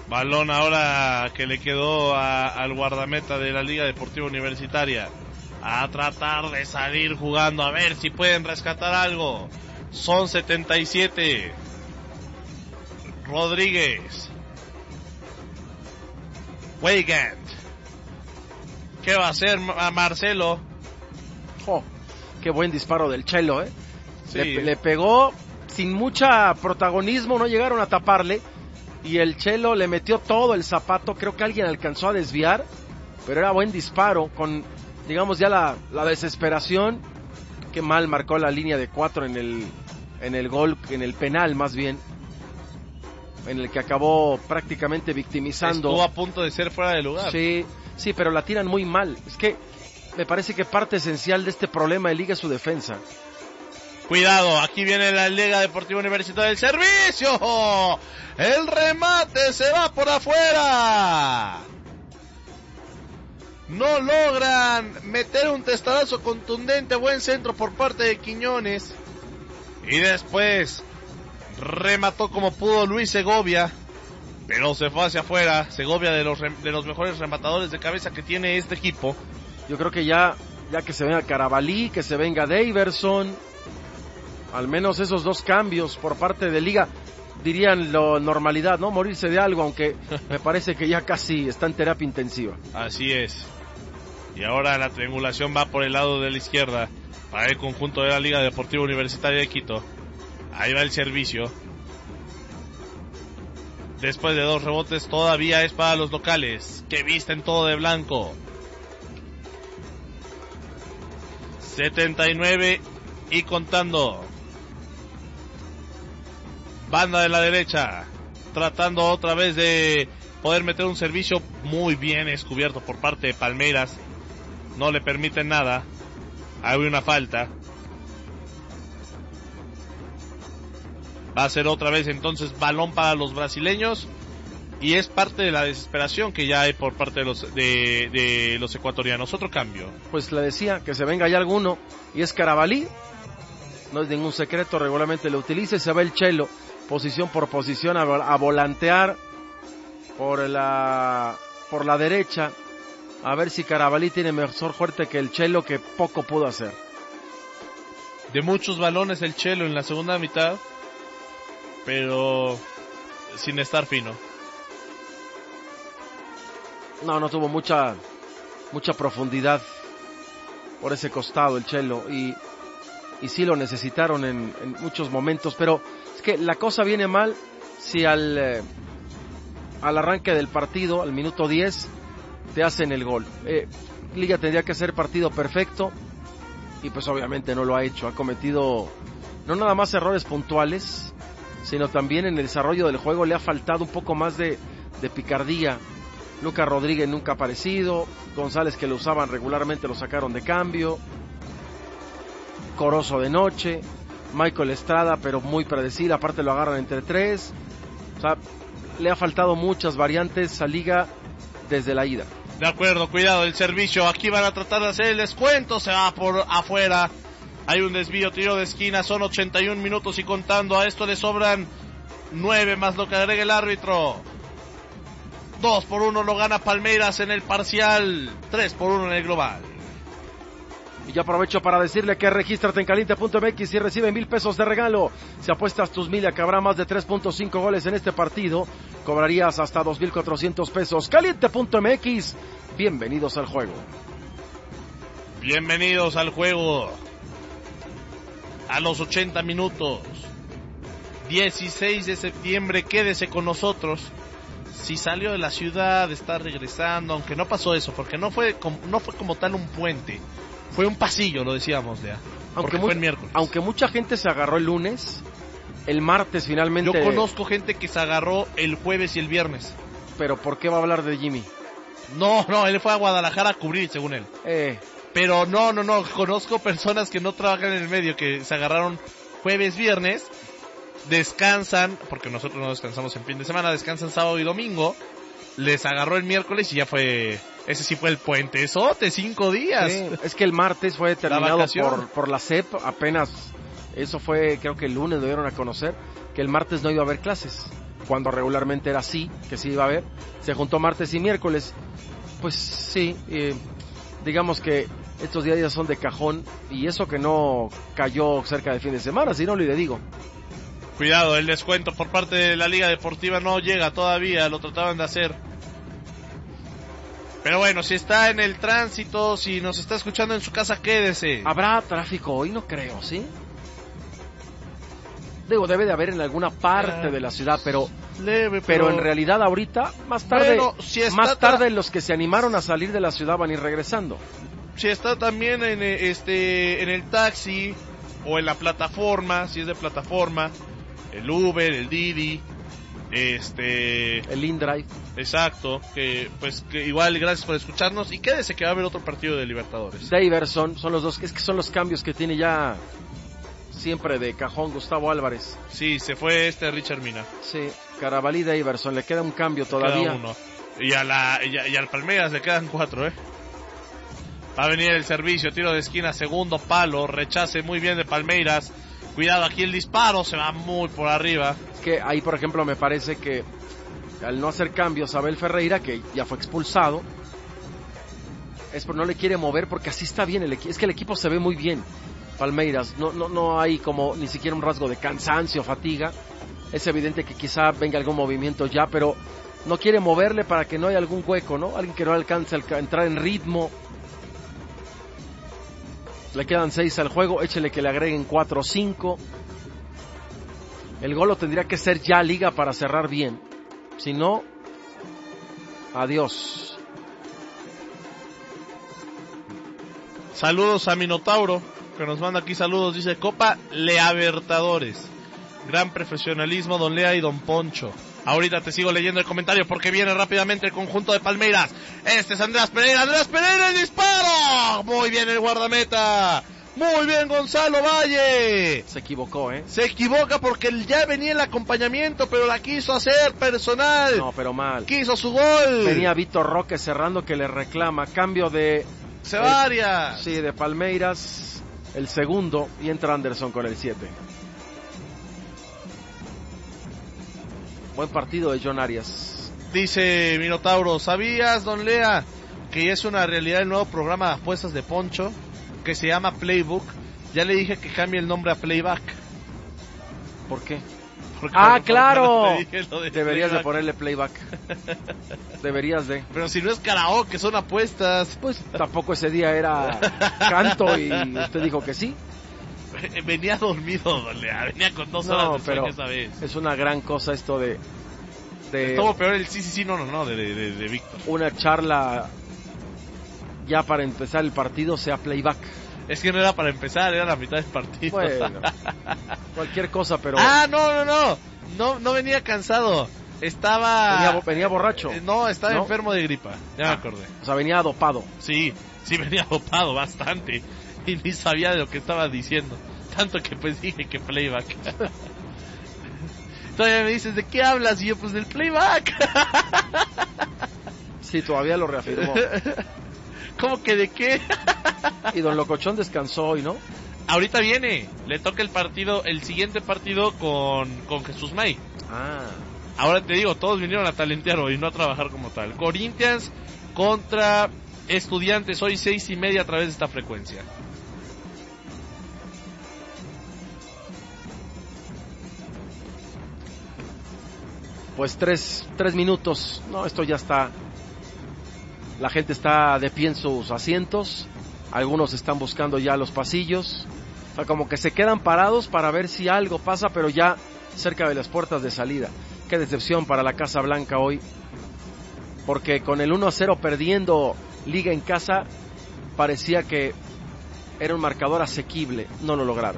Balón ahora que le quedó al guardameta de la Liga Deportiva Universitaria. A tratar de salir jugando, a ver si pueden rescatar algo. Son 77. Rodríguez. Weigand. ¿Qué va a hacer Marcelo? Oh, qué buen disparo del Chelo, ¿eh? Sí. Le pegó sin mucha protagonismo, no llegaron a taparle. Y el Chelo le metió todo el zapato. Creo que alguien alcanzó a desviar, pero era buen disparo con, digamos, ya la desesperación. Qué mal marcó la línea de 4 en el gol, en el penal más bien, en el que acabó prácticamente victimizando. Estuvo a punto de ser fuera de lugar. Sí, pero la tiran muy mal. Es que me parece que parte esencial de este problema de Liga es su defensa. Cuidado, aquí viene la Liga Deportiva Universitaria del servicio. El remate se va por afuera. No logran meter un testarazo contundente, buen centro por parte de Quiñones. Y después remató como pudo Luis Segovia, pero se fue hacia afuera. Segovia de los mejores rematadores de cabeza que tiene este equipo. Yo creo que ya que se venga Carabalí, que se venga Daverson, al menos esos dos cambios por parte de Liga, dirían la normalidad, ¿no? Morirse de algo, aunque me parece que ya casi está en terapia intensiva. Así es. Y ahora la triangulación va por el lado de la izquierda para el conjunto de la Liga Deportiva Universitaria de Quito. Ahí va el servicio. Después de 2 rebotes todavía es para los locales, que visten todo de blanco. 79 y contando. Banda de la derecha, tratando otra vez de poder meter un servicio muy bien descubierto por parte de Palmeiras. No le permiten nada. Hay una falta. Va a ser otra vez entonces balón para los brasileños. Y es parte de la desesperación que ya hay por parte de los ecuatorianos. Otro cambio. Pues le decía que se venga ya alguno. Y es Carabalí. No es ningún secreto, regularmente lo utiliza. Y se va el Chelo, posición por posición, a volantear por la derecha. A ver si Carabalí tiene mejor suerte que el Chelo, que poco pudo hacer. De muchos balones el Chelo en la segunda mitad, pero sin estar fino. No tuvo mucha profundidad por ese costado el Chelo, y sí lo necesitaron en muchos momentos, pero es que la cosa viene mal si al arranque del partido, al minuto 10, te hacen el gol. Liga tendría que ser partido perfecto, y pues obviamente no lo ha hecho. Ha cometido no nada más errores puntuales, sino también en el desarrollo del juego le ha faltado un poco más de picardía. Lucas Rodríguez nunca ha aparecido. González, que lo usaban regularmente, lo sacaron de cambio. Corozo de noche. Michael Estrada, pero muy predecible, aparte lo agarran entre 3. O sea, le ha faltado muchas variantes a Liga desde la ida. De acuerdo, cuidado el servicio. Aquí van a tratar de hacer el descuento. Se va por afuera. Hay un desvío, tiro de esquina. Son 81 minutos y contando. A esto le sobran 9 más lo que agrega el árbitro. 2-1 lo gana Palmeiras en el parcial. 3-1 en el global. Y yo aprovecho para decirle que regístrate en caliente.mx y recibe 1,000 pesos de regalo. Si apuestas tus 1,000 que habrá más de 3.5 goles en este partido, cobrarías hasta 2,400 pesos. Caliente.mx, bienvenidos al juego. Bienvenidos al juego. A los 80 minutos. 16 de septiembre, quédese con nosotros. Si salió de la ciudad, está regresando, aunque no pasó eso, porque no fue como tal un puente. Fue un pasillo, lo decíamos ya. Porque fue el miércoles. Aunque mucha gente se agarró el lunes, el martes finalmente... Yo conozco gente que se agarró el jueves y el viernes. ¿Pero por qué va a hablar de Jimmy? No, él fue a Guadalajara a cubrir, según él. Pero no, conozco personas que no trabajan en el medio, que se agarraron jueves, viernes, descansan, porque nosotros no descansamos en fin de semana, descansan sábado y domingo, les agarró el miércoles y ya fue... Ese sí fue el puentezote, 5 días. Sí, es que el martes fue determinado por la SEP, apenas, eso fue, creo que el lunes lo dieron a conocer, que el martes no iba a haber clases. cuando regularmente era así, que sí iba a haber. Se juntó martes y miércoles. Pues sí, digamos que estos días ya son de cajón, y eso que no cayó cerca del fin de semana, si no le digo. Cuidado, el descuento por parte de la Liga Deportiva no llega todavía, lo trataban de hacer. Pero bueno, si está en el tránsito, si nos está escuchando en su casa, quédese. ¿Habrá tráfico hoy? No creo, ¿sí? Digo, debe de haber en alguna parte de la ciudad, pero leve, pero en realidad ahorita, más tarde, más tarde los que se animaron a salir de la ciudad van a ir regresando. Si está también en el taxi o en la plataforma, si es de plataforma, el Uber, el Didi, el InDrive. Exacto, que igual gracias por escucharnos y quédese que va a haber otro partido de Libertadores. Daverson, son los dos, es que son los cambios que tiene ya siempre de cajón Gustavo Álvarez. Sí, se fue Richard Mina. Sí, Carabalí, Daverson, le queda un cambio todavía. Queda uno. Y al Palmeiras le quedan 4, Va a venir el servicio, tiro de esquina, segundo palo, rechace muy bien de Palmeiras. Cuidado aquí el disparo, se va muy por arriba. Es que ahí, por ejemplo, me parece que al no hacer cambios Abel Ferreira, que ya fue expulsado, no le quiere mover porque así está bien el equipo. Es que el equipo se ve muy bien, Palmeiras. No hay como ni siquiera un rasgo de cansancio, fatiga. Es evidente que quizá venga algún movimiento ya, pero no quiere moverle para que no haya algún hueco, ¿no? Alguien que no alcance a entrar en ritmo. Le quedan 6 al juego, échele que le agreguen 4 o 5. El gol lo tendría que ser ya Liga para cerrar bien. Si no, adiós. Saludos a Minotauro, que nos manda aquí saludos. Dice Copa Libertadores. Gran profesionalismo, don Lea y don Poncho. Ahorita te sigo leyendo el comentario porque viene rápidamente el conjunto de Palmeiras. Este es Andrés Pereira. ¡Andrés Pereira, el disparo! Muy bien el guardameta. Muy bien Gonzalo Valle. Se equivocó, Se equivoca porque ya venía el acompañamiento, pero la quiso hacer personal. No, pero mal. Quiso su gol. Venía Vitor Roque cerrando, que le reclama. Cambio de... Ceballos. Sí, de Palmeiras. El segundo. Y entra Anderson con el 7. Buen partido de John Arias. Dice Minotauro, ¿sabías, don Lea, que es una realidad el nuevo programa de apuestas de Poncho, que se llama Playbook? Ya le dije que cambie el nombre a Playback. ¿Por qué? Porque claro. Deberías de ponerle Playback. Deberías de. Pero si no es karaoke, son apuestas. Pues tampoco ese día era canto y usted dijo que sí. Venía dormido, don Lea. Venía con 2 horas de sueño esa vez. Es una gran cosa esto de estuvo peor el sí, no, de Víctor. Una charla ya para empezar el partido sea Playback. Es que no era para empezar, era la mitad del partido. Bueno, cualquier cosa, pero... No venía cansado. Venía borracho. No, estaba enfermo de gripa, ya me acordé. O sea, venía dopado. Sí, venía dopado bastante. Y ni sabía de lo que estaba diciendo. Tanto que pues dije que Playback. Todavía me dices, ¿de qué hablas? Y yo, pues del Playback. Sí, todavía lo reafirmó. ¿Cómo que de qué? Y don Locochón descansó hoy, ¿no? Ahorita viene, le toca el siguiente partido con Jesús May. Ahora te digo, todos vinieron a talentear hoy, no a trabajar como tal. Corinthians contra Estudiantes, hoy 6:30 a través de esta frecuencia. Pues 3 minutos. No, esto ya está. La gente está de pie en sus asientos. Algunos están buscando ya los pasillos. O sea, como que se quedan parados para ver si algo pasa, pero ya cerca de las puertas de salida. Qué decepción para la Casa Blanca hoy. Porque con el 1-0 perdiendo Liga en casa, parecía que era un marcador asequible. No lo lograron.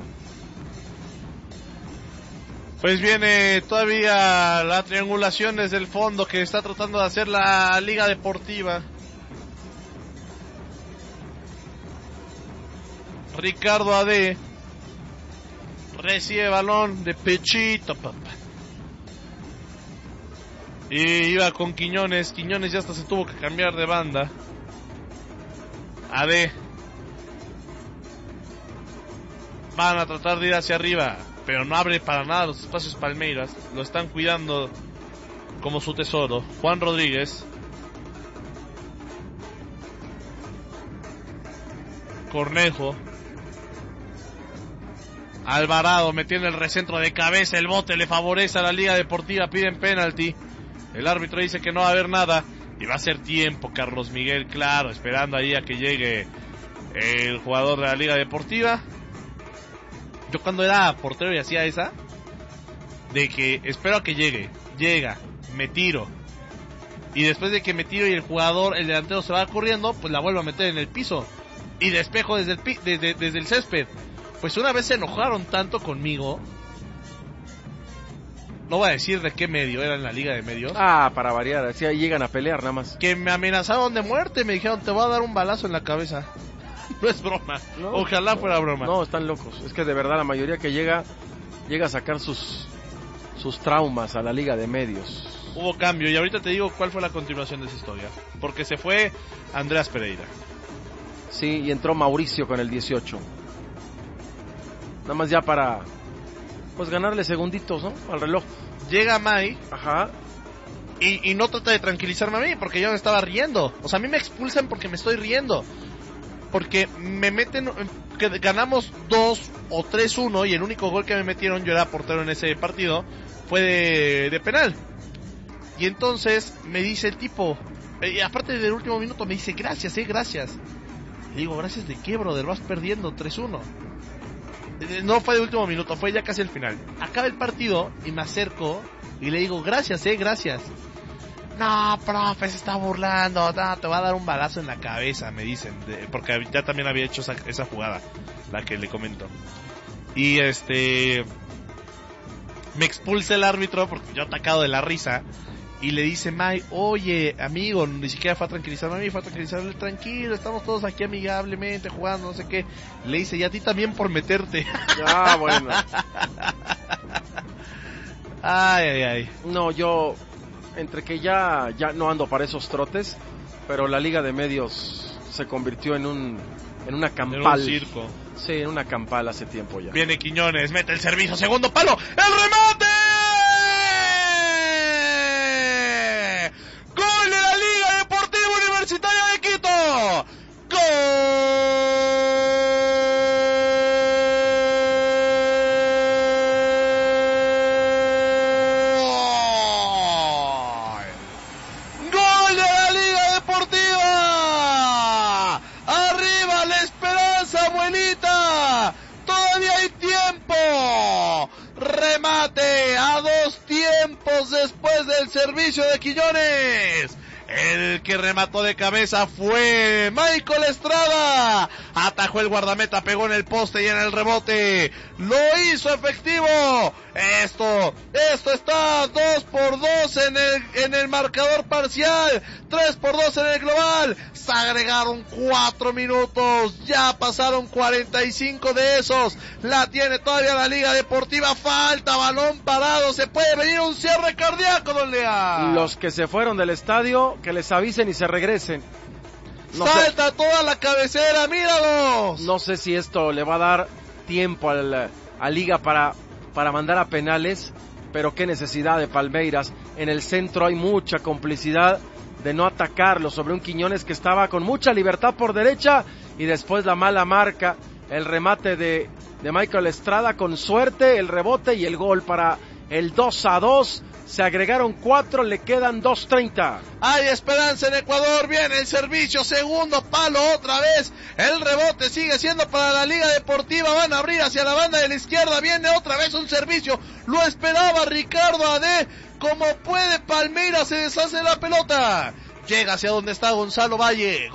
Pues viene todavía la triangulación desde el fondo que está tratando de hacer la Liga Deportiva. Ricardo Ade recibe balón de pechito, papá. Y iba con Quiñones. Quiñones ya hasta se tuvo que cambiar de banda. Ade. Van a tratar de ir hacia arriba, pero no abre para nada los espacios Palmeiras. Lo están cuidando como su tesoro. Juan Rodríguez. Cornejo. Alvarado metiendo el recentro de cabeza, el bote le favorece a la Liga Deportiva, piden penalti. El árbitro dice que no va a haber nada y va a ser tiempo. Carlos Miguel, claro, esperando ahí a que llegue el jugador de la Liga Deportiva. Yo cuando era portero y hacía esa, de que espero a que llegue, llega, me tiro, y después de que me tiro y el delantero se va corriendo, pues la vuelvo a meter en el piso y despejo desde el césped. Pues una vez se enojaron tanto conmigo, no voy a decir de qué medio, era en la Liga de Medios. Para variar, así llegan a pelear nada más. Que me amenazaron de muerte, me dijeron, te voy a dar un balazo en la cabeza. No es broma, no, ojalá fuera broma. No, están locos, es que de verdad la mayoría que llega a sacar sus traumas a la Liga de Medios. Hubo cambio y ahorita te digo cuál fue la continuación de esa historia. Porque se fue Andreas Pereira. Sí, y entró Mauricio con el 18. Nada más ya para, pues, ganarle segunditos, ¿no? Al reloj. Llega May. Ajá. Y no trata de tranquilizarme a mí, porque yo me estaba riendo. O sea, a mí me expulsan porque me estoy riendo. Porque me meten, que ganamos 2 o 3-1, y el único gol que me metieron, yo era portero en ese partido, fue de penal. Y entonces me dice el tipo, aparte del último minuto, me dice, gracias, gracias. Le digo, ¿gracias de qué, brother? Vas perdiendo 3-1. No fue de último minuto, fue ya casi el final. Acaba el partido y me acerco y le digo, gracias, gracias. No, profe, se está burlando, no, te va a dar un balazo en la cabeza, me dicen, porque ya también había hecho esa jugada, la que le comento. Y me expulsa el árbitro porque yo atacado de la risa. Y le dice May, oye, amigo, ni siquiera fue a tranquilizarme a mí, fue a tranquilizarle, tranquilo, estamos todos aquí amigablemente jugando, no sé qué. Le dice, y a ti también por meterte. Bueno. Ay. No, yo, entre que ya no ando para esos trotes, pero la Liga de Medios se convirtió en una campal. En un circo. Sí, en una campal hace tiempo ya. Viene Quiñones, mete el servicio, segundo palo, ¡el remate! ¡Gol de la Liga Deportiva Universitaria de Quito! ¡Gol! ¡Gol de la Liga Deportiva! ¡Arriba la esperanza, abuelita! ¡Todavía hay tiempo! Remate a 2 tiempos después del servicio de Quiñones. El que remató de cabeza fue Michael Estrada. Atajó el guardameta, pegó en el poste y en el rebote lo hizo efectivo. Esto está 2-2 en el marcador parcial, 3-2 en el global. Se agregaron 4 minutos, ya pasaron 45 de esos. La tiene todavía la Liga Deportiva, falta balón parado, se puede venir un cierre cardíaco, don Lea. Los que se fueron del estadio, que les avisen y se regresen. Salta toda la cabecera, míralos. No sé si esto le va a dar tiempo a Liga para mandar a penales, pero qué necesidad de Palmeiras. En el centro hay mucha complicidad de no atacarlo sobre un Quiñones que estaba con mucha libertad por derecha, y después la mala marca, el remate de Michael Estrada con suerte, el rebote y el gol para el 2-2. Se agregaron 4, le quedan 2:30. Hay esperanza en Ecuador, viene el servicio, segundo palo otra vez. El rebote sigue siendo para la Liga Deportiva, van a abrir hacia la banda de la izquierda, viene otra vez un servicio. Lo esperaba Ricardo Ade, como puede Palmeiras, se deshace la pelota. Llega hacia donde está Gonzalo Valle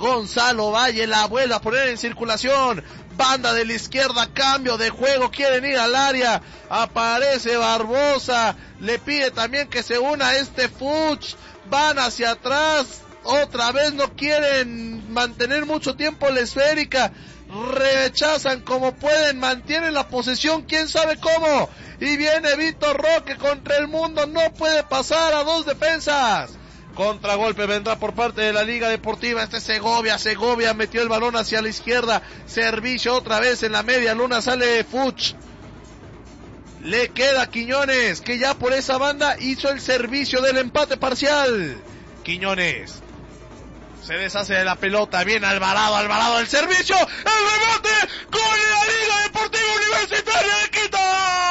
la vuelve a poner en circulación. Banda de la izquierda, cambio de juego, quieren ir al área, aparece Barbosa, le pide también que se una a Fuchs, van hacia atrás, otra vez no quieren mantener mucho tiempo la esférica, rechazan como pueden, mantienen la posesión, quién sabe cómo, y viene Vitor Roque contra el mundo, no puede pasar a 2 defensas. Contragolpe vendrá por parte de la Liga Deportiva. Segovia metió el balón hacia la izquierda. Servicio otra vez en la media luna. Sale Fuchs. Le queda Quiñones, que ya por esa banda hizo el servicio del empate parcial. Quiñones se deshace de la pelota, bien Alvarado el servicio, el remate, ¡gol!